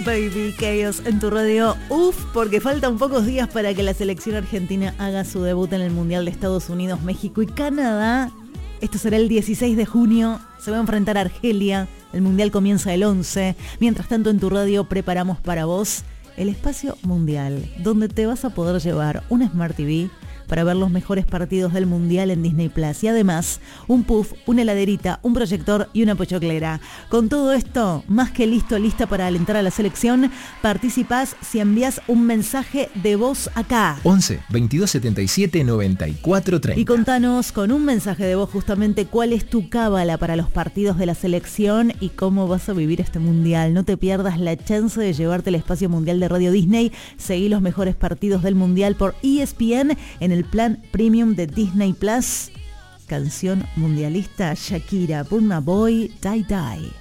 Baby Chaos en tu radio. Porque faltan pocos días para que la selección argentina haga su debut en el Mundial de Estados Unidos, México y Canadá. Esto será el 16 de junio. Se va a enfrentar a Argelia. El Mundial comienza el 11. Mientras tanto, en tu radio preparamos para vos el espacio mundial, donde te vas a poder llevar una Smart TV para ver los mejores partidos del Mundial en Disney Plus. Y además, un puff, una heladerita, un proyector y una pochoclera. Con todo esto, más que listo, lista para alentar a la selección, participás si envías un mensaje de voz acá. 11 22 77 94 30. Y contanos con un mensaje de voz justamente cuál es tu cábala para los partidos de la selección y cómo vas a vivir este Mundial. No te pierdas la chance de llevarte el espacio mundial de Radio Disney. Seguí los mejores partidos del Mundial por ESPN en el plan premium de Disney Plus. Canción mundialista Shakira, Burna Boy, Die Die.